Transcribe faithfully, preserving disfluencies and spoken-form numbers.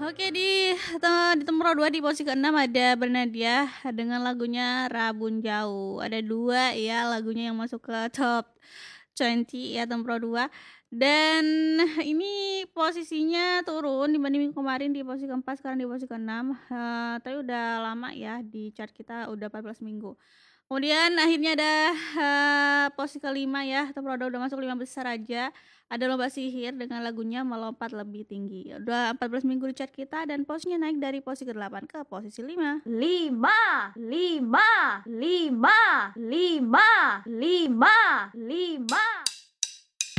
Oke, di te di nomor dua di posisi keenam ada Bernadya dengan lagunya Rabun Jauh. Ada dua ya lagunya yang masuk ke top dua puluh ya nomor dua. Dan ini posisinya turun dibanding minggu kemarin di posisi keempat, sekarang di posisi keenam. Eee, tapi udah lama ya di chart kita udah empat belas minggu. Kemudian akhirnya ada, eee, posisi kelima ya, nomor dua udah masuk lima besar aja. Ada Lomba Sihir dengan lagunya Melompat Lebih Tinggi. Udah empat belas minggu di chart kita dan posisinya naik dari posisi kedelapan ke posisi lima. Lima, lima, lima, lima, lima, lima.